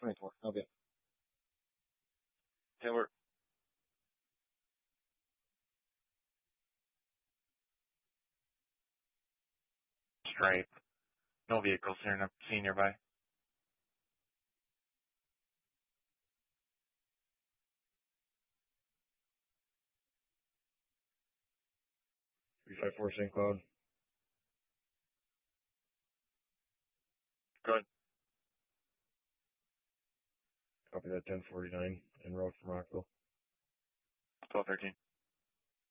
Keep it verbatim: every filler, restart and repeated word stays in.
twenty-four. I'll be up. Taylor. Stripe. No vehicles here, seen nearby. three five four Saint Cloud. Good. Copy that ten forty-nine en route from Rockville. twelve thirteen.